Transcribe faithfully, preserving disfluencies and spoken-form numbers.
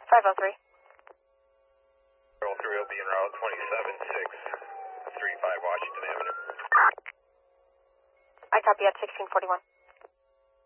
five oh three. five oh three will be en route twenty-seven six three five Washington Avenue. I copy at sixteen forty-one.